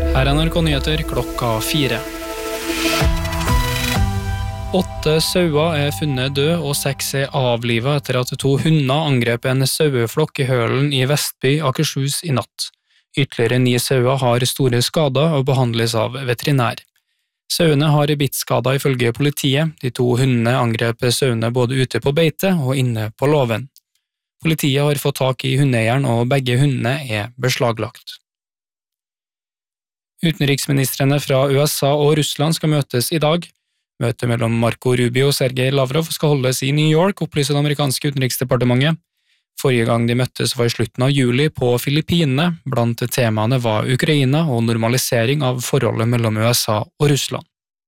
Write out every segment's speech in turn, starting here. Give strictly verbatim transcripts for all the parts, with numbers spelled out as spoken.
Her er N R K-nyheter klokka fire. Åtte sauer er funnet død og seks er avlivet etter at to hunder angrep en saueflokk i Hølen i Vestby, Akershus i natt. Ytterligere ni sauer har store skader og behandles av veterinær. Sauene har bittskader ifølge politiet. De to hundene angrep sauene både ute på beite og inne på låven. Politiet har fått tak i hundeeieren og begge hundene er beslaglagt. Utenriksministrene fra U S A og Russland skal møtes i dag. Møtet mellom Marco Rubio og Sergej Lavrov skal holdes i New York, opplyser det amerikanske utenriksdepartementet. Forrige gang de møttes var i slutten av juli på Filippinene. Blant temaene var Ukraina og normalisering av forholdet mellom U S A og Russland.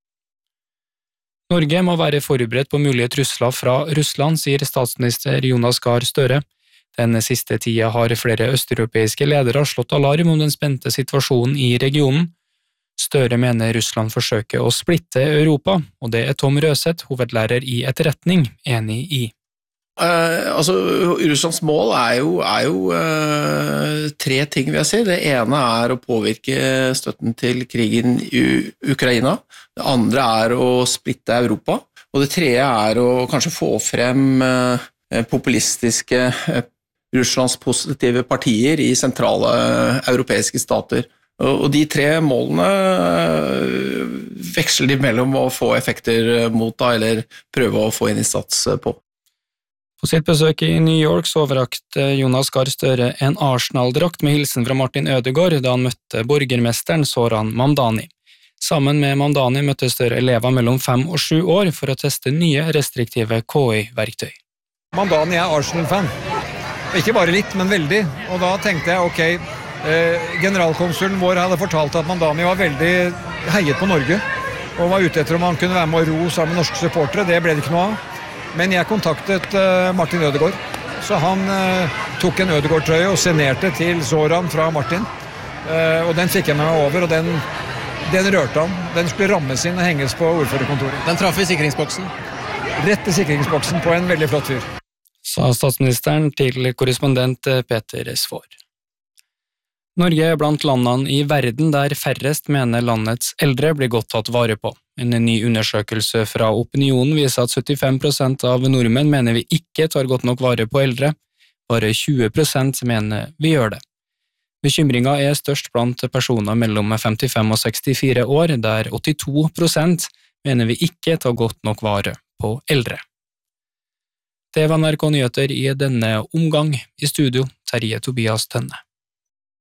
Norge må være forberedt på mulige trusler fra Russland, sier statsminister Jonas Gahr Støre. Den siste tida har flere østeuropeiske ledere slått alarm om den spente situasjonen i regionen. Støre mener Russland forsøker å splitte Europa, og det er Tom Røseth, hovedlærer i etterretning, enig i. Uh, altså, Russlands mål er jo, er jo uh, tre ting, vil jeg si. Det ene er å påvirke støtten til krigen i Ukraina. Det andre er å splitte Europa. Og det tredje er å kanskje få frem uh, populistiske uh, Russlands positive partier i sentrale uh, europeiske stater. Og de tre målene veksler de mellom å få effekter mot da, eller prøve å få en innsats på. På sitt besøk i New York så overrakte Jonas Gahr Støre en Arsenal-drakt med hilsen fra Martin Ødegaard da han møtte borgermesteren Zoran Mamdani. Sammen med Mamdani møtte Støre elever mellom fem og sju år for å teste nye restriktive K I-verktøy. Mamdani er Arsenal-fan. Ikke bare litt, men veldig. Og da tenkte jeg, ok, Eh, generalkonsulen vår hadde fortalt at Mamdani var veldig heiet på Norge og var ute etter om han kunne være med å ro sammen med norske supportere. Det ble det ikke noe av. Men jeg kontaktet eh, Martin Ødegaard, så han eh, tok en Ødegaard-trøye og signerte til Zoran fra Martin. Eh, og den fikk jeg med meg over, og den, den rørte han. Den skulle rammes inn og henges på ordførerkontoret. Den traff i sikringsboksen? Rett i sikringsboksen på en veldig flott fyr. Sa statsministeren til korrespondent Peter Svår. Norge er blant landene i verden der færrest mener landets eldre blir godt tatt vare på. En ny undersøkelse fra Opinionen viser at syttifem prosent av nordmenn mener vi ikke tar godt nok vare på eldre. Bare tjue prosent mener vi gjør det. Bekymringen er størst blant personer mellom femtifem og sekstifire år, der åttito prosent mener vi ikke tar godt nok vare på eldre. Det var N R K-nyheter i denne omgang. I studio, Terje Tobias Tønne.